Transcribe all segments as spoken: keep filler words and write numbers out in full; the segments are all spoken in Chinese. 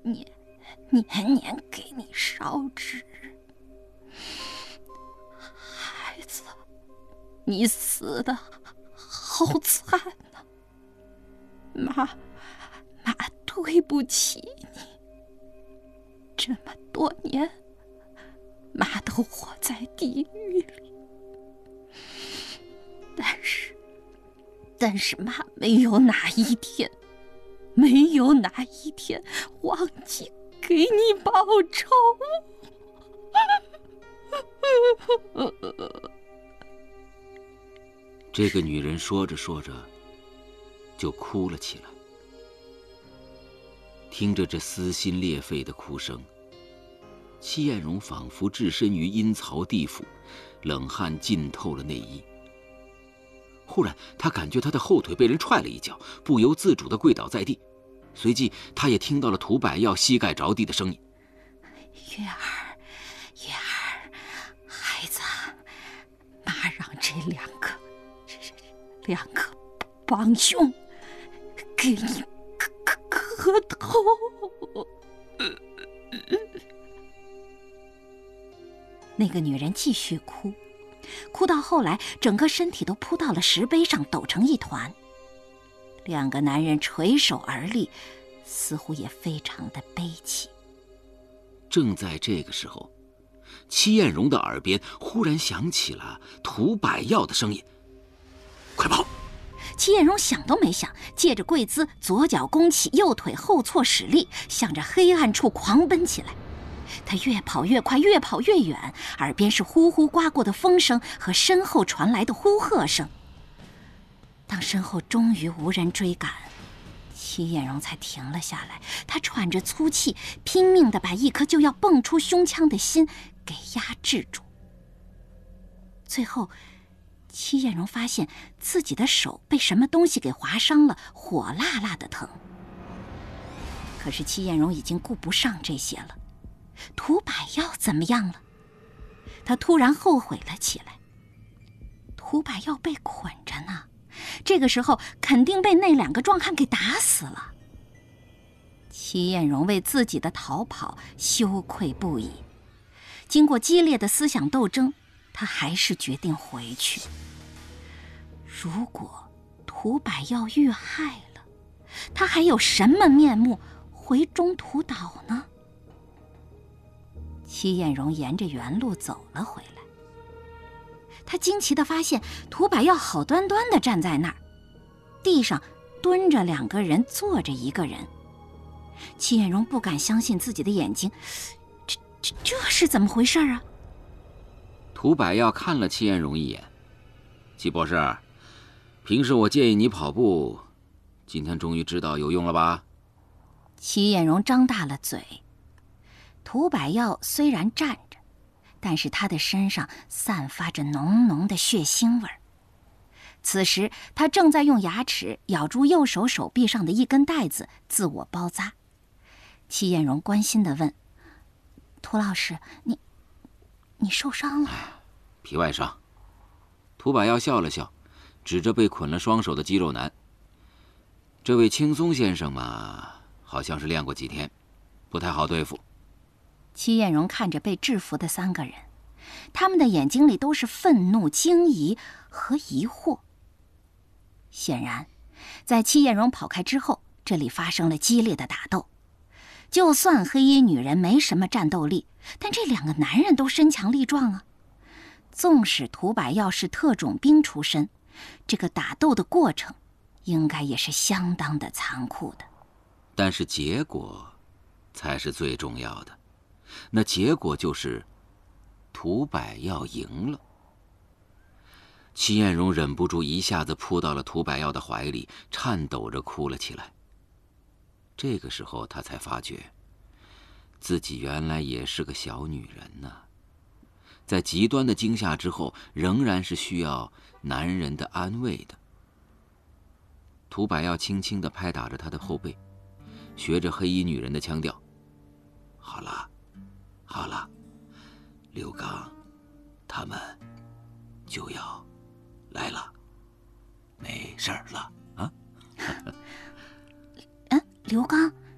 年年年给你烧纸。孩子，你死的好惨呐！妈，妈对不起你。这么多年，妈都活在地狱里，但是，但是妈没有哪一天，没有哪一天忘记给你报仇。 这个女人说着说着，就哭了起来。听着这撕心裂肺的哭声，戚艳荣仿佛置身于阴曹地府，冷汗浸透了内衣。忽然，他感觉他的后腿被人踹了一脚，不由自主地跪倒在地。随即，他也听到了涂百耀膝盖着地的声音：“ 月儿，月儿，孩子，妈让这两个，两个帮凶给你磕磕头。”那个女人继续哭，哭到后来，整个身体都扑到了石碑上，抖成一团。两个男人垂手而立，似乎也非常的悲戚。 正在这个时候，戚艳荣的耳边忽然响起了涂百耀的声音：“快跑！” 戚艳荣想都没想，借着跪姿，左脚弓起，右腿后错使力，向着黑暗处狂奔起来。他越跑越快，越跑越远，耳边是呼呼刮过的风声和身后传来的呼喝声。当身后终于无人追赶，戚艳荣才停了下来。他喘着粗气，拼命地把一颗就要蹦出胸腔的心给压制住。最后，戚艳荣发现自己的手被什么东西给划伤了，火辣辣的疼。可是戚艳荣已经顾不上这些了。涂百耀怎么样了？他突然后悔了起来。涂百耀被捆着呢，这个时候肯定被那两个壮汉给打死了。戚艳荣为自己的逃跑羞愧不已。经过激烈的思想斗争，他还是决定回去。如果涂百耀遇害了，他还有什么面目回中途岛呢？戚艳荣沿着原路走了回来。他惊奇地发现涂百耀好端端地站在那儿，地上蹲着两个人，坐着一个人。戚艳荣不敢相信自己的眼睛，这这这是怎么回事啊？ 涂百耀看了戚艳荣一眼：“戚博士，平时我建议你跑步，今天终于知道有用了吧？” 戚艳荣张大了嘴。涂百耀虽然站着，但是他的身上散发着浓浓的血腥味儿。此时他正在用牙齿咬住右手手臂上的一根带子，自我包扎。戚艳荣关心地问：“涂老师，你你受伤了？”“ 皮外伤。”涂百耀笑了笑，指着被捆了双手的肌肉男：“这位青松先生嘛，好像是练过几天，不太好对付。” 戚艳荣看着被制服的三个人，他们的眼睛里都是愤怒、惊疑和疑惑。显然，在戚艳荣跑开之后，这里发生了激烈的打斗。就算黑衣女人没什么战斗力，但这两个男人都身强力壮啊。纵使涂百耀是特种兵出身，这个打斗的过程应该也是相当的残酷的。 但是结果才是最重要的。那结果就是涂百耀赢了。戚艳荣忍不住一下子扑到了涂百耀的怀里，颤抖着哭了起来。这个时候他才发觉，自己原来也是个小女人呢、啊。在极端的惊吓之后，仍然是需要男人的安慰的。涂百耀轻轻地拍打着他的后背，学着黑衣女人的腔调：“好了好了，刘刚他们就要来了，没事了啊。” 嗯，刘刚，你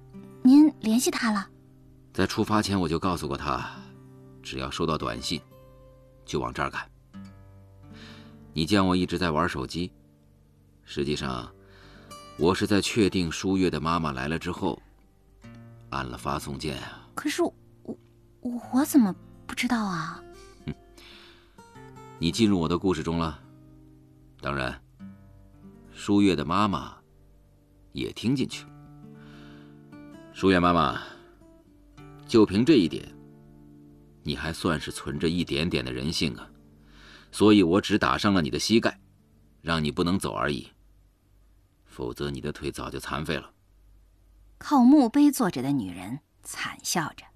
您联系他了？ 在出发前我就告诉过他，只要收到短信，就往这儿赶。你见我一直在玩手机，实际上，我是在确定舒月的妈妈来了之后，按了发送键啊。 可是我我怎么不知道啊？ 哼，你进入我的故事中了。当然，舒月的妈妈也听进去了。舒月妈妈，就凭这一点，你还算是存着一点点的人性啊，所以我只打伤了你的膝盖，让你不能走而已，否则你的腿早就残废了。 靠墓碑坐着的女人惨笑着，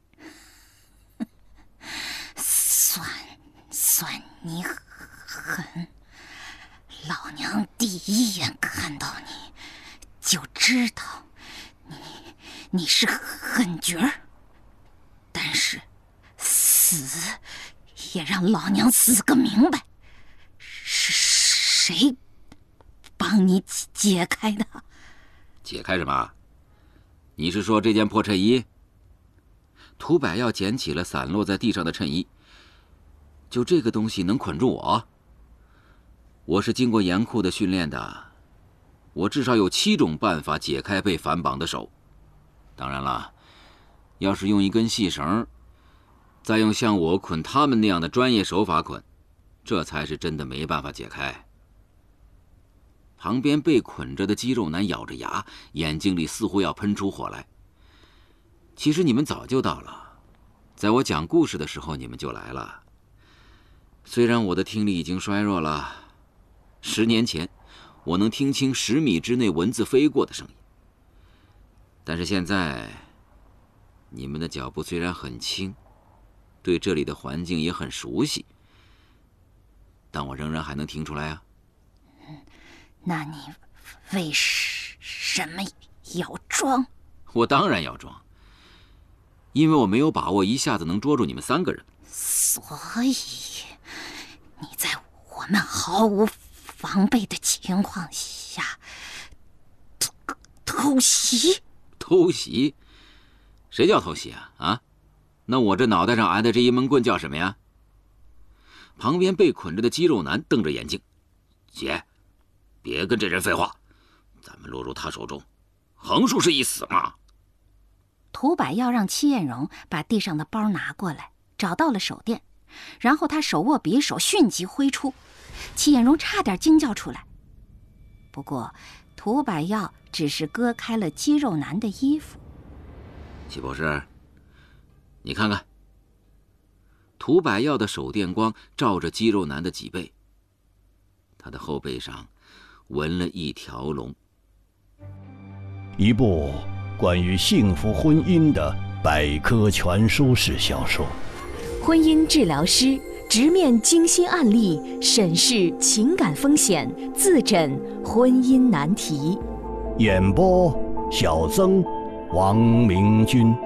算算你狠，老娘第一眼看到你就知道你你是狠角儿，但是死也让老娘死个明白，是谁帮你解开的？ 解开什么？你是说这件破衬衣？涂百耀捡起了散落在地上的衬衣。就这个东西能捆住我？我是经过严酷的训练的，我至少有七种办法解开被反绑的手。当然了，要是用一根细绳，再用像我捆他们那样的专业手法捆，这才是真的没办法解开。旁边被捆着的肌肉男咬着牙，眼睛里似乎要喷出火来。其实你们早就到了，在我讲故事的时候你们就来了。虽然我的听力已经衰弱了，十年前我能听清十米之内蚊子飞过的声音，但是现在你们的脚步虽然很轻，对这里的环境也很熟悉，但我仍然还能听出来啊。 那你为什么要装？ 我当然要装，因为我没有把握一下子能捉住你们三个人。 所以你在我们毫无防备的情况下偷偷袭？ 偷袭？谁叫偷袭啊？啊？那我这脑袋上挨的这一闷棍叫什么呀？旁边被捆着的肌肉男瞪着眼睛，姐，别跟这人废话，咱们落入他手中，横竖是一死嘛。 涂百耀让戚艳荣把地上的包拿过来，找到了手电，然后他手握匕首迅即挥出，戚艳荣差点惊叫出来。不过涂百耀只是割开了肌肉男的衣服。 戚博士，你看看，涂百耀的手电光照着肌肉男的脊背，他的后背上纹了一条龙。 一部关于幸福婚姻的百科全书式小说， 婚姻治疗师直面精心案例，审视情感风险，自诊婚姻难题。 演播小曾、王明君。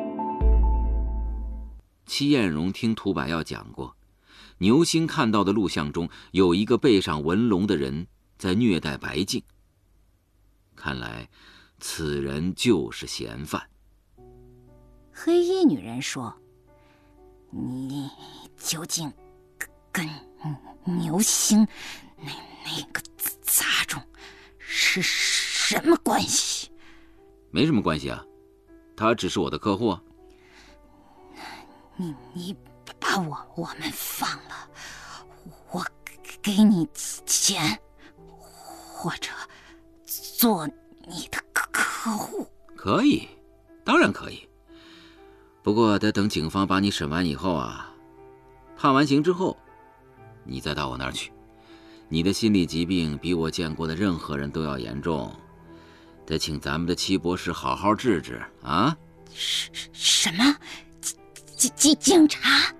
戚艳荣听涂百耀讲过，牛星看到的录像中有一个背上纹龙的人在虐待白净，看来此人就是嫌犯。 黑衣女人说：“你究竟跟牛星那那个杂种是什么关系？” 没什么关系啊，他只是我的客户啊。 你你把我我们放了，我给你钱，或者做你的客户。 可以，当然可以。不过得等警方把你审完以后啊，判完刑之后，你再到我那儿去。你的心理疾病比我见过的任何人都要严重，得请咱们的戚博士好好治治啊！ 什什么？警警警察？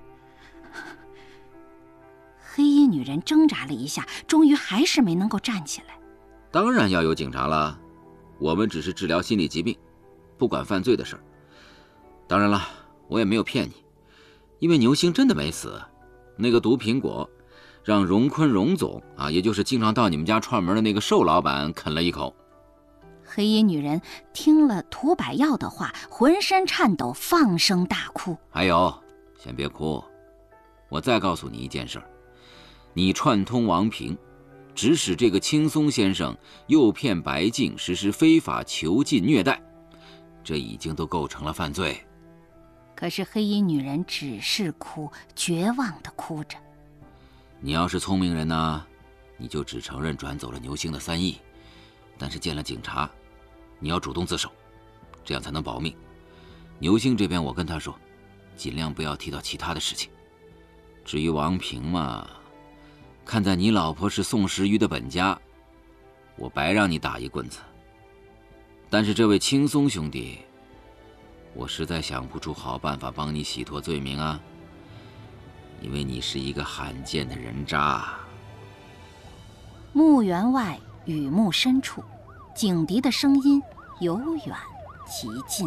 黑衣女人挣扎了一下，终于还是没能够站起来。 当然要有警察了，我们只是治疗心理疾病，不管犯罪的事儿。当然了，我也没有骗你，因为牛星真的没死，那个毒苹果让荣坤荣总啊，也就是经常到你们家串门的那个瘦老板啃了一口。 黑衣女人听了涂百耀的话，浑身颤抖，放声大哭。 还有，先别哭，我再告诉你一件事儿，你串通王平，指使这个青松先生诱骗白净实施非法囚禁虐待，这已经都构成了犯罪。 可是黑衣女人只是哭，绝望地哭着。 你要是聪明人呢，你就只承认转走了牛星的三亿，但是见了警察，你要主动自首，这样才能保命。牛星这边我跟他说，尽量不要提到其他的事情。至于王平嘛，看在你老婆是宋时瑜的本家，我白让你打一棍子。但是这位青松兄弟，我实在想不出好办法帮你洗脱罪名啊，因为你是一个罕见的人渣。 墓园外雨幕深处，警笛的声音由远及近。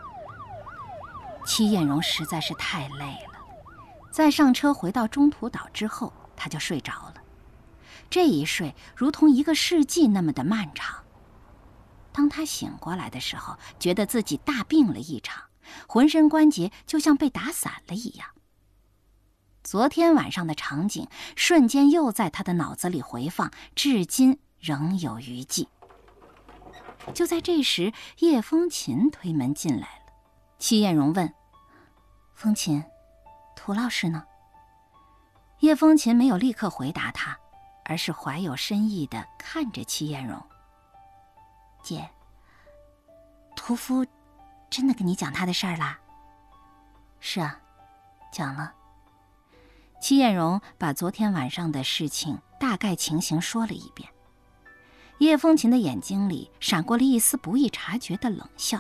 戚艳荣实在是太累了，在上车回到中途岛之后，他就睡着了。这一睡如同一个世纪那么的漫长。当他醒过来的时候，觉得自己大病了一场，浑身关节就像被打散了一样。昨天晚上的场景瞬间又在他的脑子里回放，至今仍有余悸。就在这时，叶风琴推门进来了。戚艳荣问：“风琴，涂老师呢？”叶风琴没有立刻回答他，而是怀有深意地看着戚艳荣。姐，屠夫真的跟你讲他的事儿啦？是啊，讲了。戚艳荣把昨天晚上的事情大概情形说了一遍。叶风琴的眼睛里闪过了一丝不易察觉的冷笑。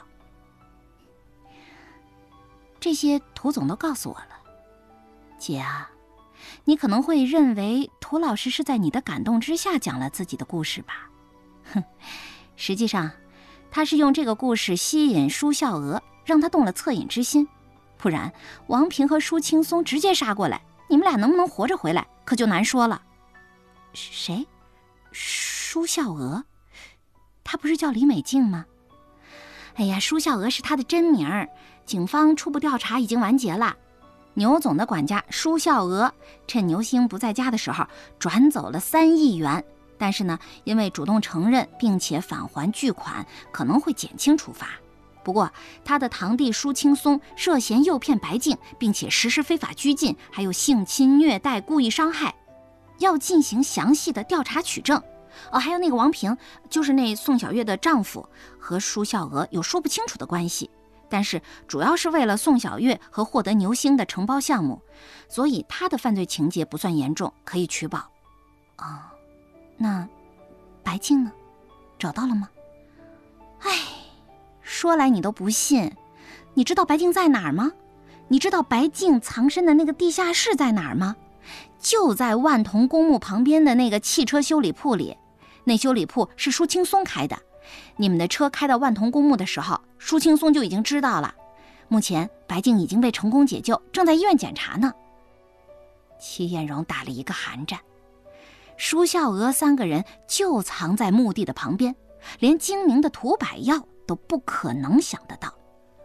这些涂总都告诉我了。姐啊，你可能会认为涂老师是在你的感动之下讲了自己的故事吧？哼，实际上他是用这个故事吸引舒笑娥，让他动了恻隐之心，不然王平和舒青松直接杀过来，你们俩能不能活着回来可就难说了。谁？舒笑娥？她不是叫李美静吗？哎呀，舒笑娥是她的真名儿，警方初步调查已经完结了。牛总的管家舒笑娥趁牛星不在家的时候转走了三亿元，但是呢，因为主动承认并且返还巨款，可能会减轻处罚。不过他的堂弟舒青松涉嫌诱骗白净，并且实施非法拘禁，还有性侵、虐待、故意伤害，要进行详细的调查取证。哦，还有那个王平，就是那宋小月的丈夫，和舒笑娥有说不清楚的关系，但是主要是为了宋小月和获得牛星的承包项目，所以他的犯罪情节不算严重，可以取保。哦，那白净呢？找到了吗？哎，说来你都不信，你知道白净在哪儿吗？你知道白净藏身的那个地下室在哪儿吗？就在万同公墓旁边的那个汽车修理铺里。那修理铺是舒青松开的，你们的车开到万同公墓的时候，舒青松就已经知道了。目前白净已经被成功解救，正在医院检查呢。戚艳荣打了一个寒战。舒笑娥三个人就藏在墓地的旁边，连精明的涂百耀都不可能想得到。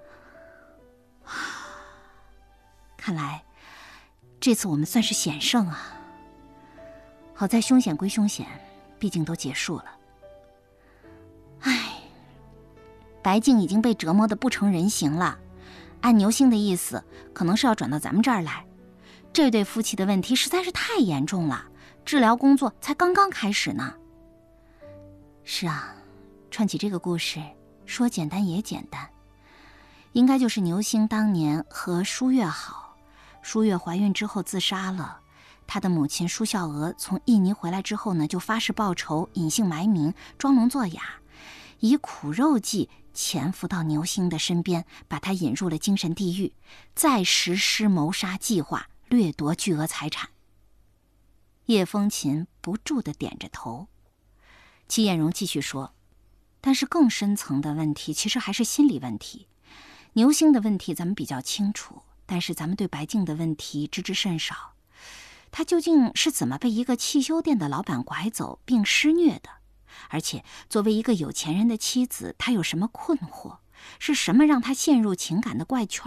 看来这次我们算是险胜啊！好在凶险归凶险，毕竟都结束了。唉，白净已经被折磨得不成人形了，按牛星的意思，可能是要转到咱们这儿来。这对夫妻的问题实在是太严重了，治疗工作才刚刚开始呢。是啊，串起这个故事，说简单也简单，应该就是牛星当年和舒月好，舒月怀孕之后自杀了。他的母亲舒笑娥从印尼回来之后呢，就发誓报仇，隐姓埋名，装聋作哑，以苦肉计潜伏到牛星的身边，把他引入了精神地狱，再实施谋杀计划，掠夺巨额财产。叶风琴不住地点着头。戚艳荣继续说，但是更深层的问题其实还是心理问题。牛星的问题咱们比较清楚，但是咱们对白净的问题知之甚少。他究竟是怎么被一个汽修店的老板拐走并施虐的？ 而且作为一个有钱人的妻子，她有什么困惑？是什么让她陷入情感的怪圈